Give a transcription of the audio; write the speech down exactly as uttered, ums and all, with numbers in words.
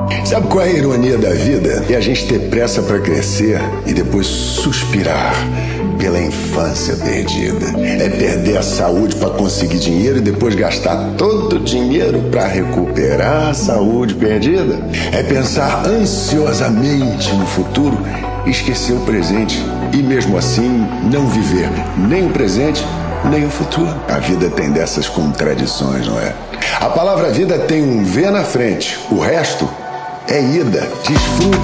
Sabe qual é a ironia da vida? É a gente ter pressa para crescer e depois suspirar pela infância perdida. É perder a saúde para conseguir dinheiro e depois gastar todo o dinheiro para recuperar a saúde perdida. É pensar ansiosamente no futuro e esquecer o presente. E mesmo assim, não viver nem o presente, nem o futuro. A vida tem dessas contradições, não é? A palavra vida tem um V na frente. O resto é ida. Desfruta.